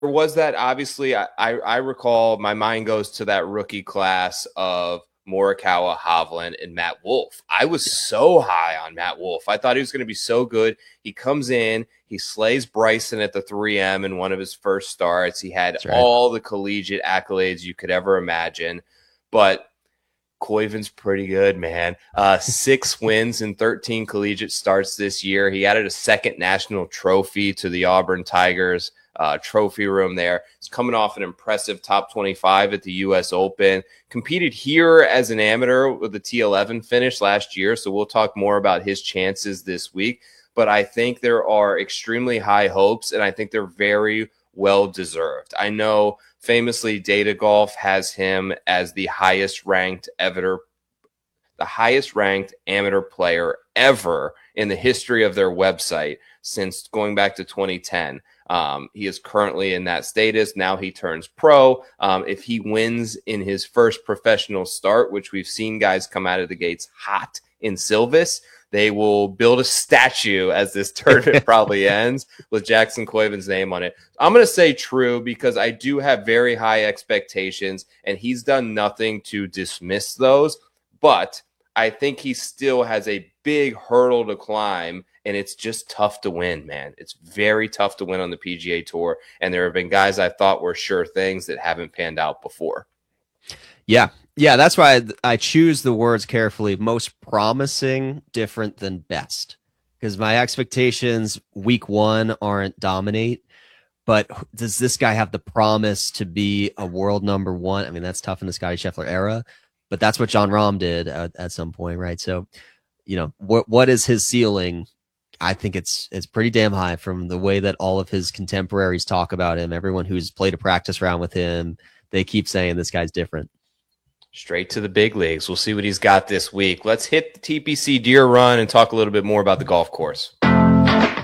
was that. Obviously, I recall, my mind goes to that rookie class of Morikawa, Hovland, and Matt Wolff. I was so high on Matt Wolff. I thought he was going to be so good. He comes in, he slays Bryson at the 3M in one of his first starts. He had all the collegiate accolades you could ever imagine. But Koivin's pretty good, man. 6 wins in 13 collegiate starts this year. He added a second national trophy to the Auburn Tigers trophy room there. He's coming off an impressive top 25 at the U.S. Open. Competed here as an amateur with the T11 finish last year, so we'll talk more about his chances this week. But I think there are extremely high hopes, and I think they're very well deserved. I know famously Data Golf has him as the highest ranked amateur player ever in the history of their website since going back to 2010. He is currently in that status. Now he turns pro. If he wins in his first professional start, which we've seen guys come out of the gates hot in Silvis, they will build a statue as this tournament probably ends with Jackson Koivin's name on it. I'm going to say true because I do have very high expectations, and he's done nothing to dismiss those. But I think he still has a big hurdle to climb, and it's just tough to win, man. It's very tough to win on the PGA Tour, and there have been guys I thought were sure things that haven't panned out before. Yeah, that's why I choose the words carefully. Most promising, different than best. Because my expectations week one aren't dominate. But does this guy have the promise to be a world number one? I mean, that's tough in the Scottie Scheffler era. But that's what Jon Rahm did at some point, right? So, what is his ceiling? I think it's pretty damn high from the way that all of his contemporaries talk about him. Everyone who's played a practice round with him, they keep saying this guy's different. Straight to the big leagues. We'll see what he's got this week. Let's hit the TPC Deer Run and talk a little bit more about the golf course.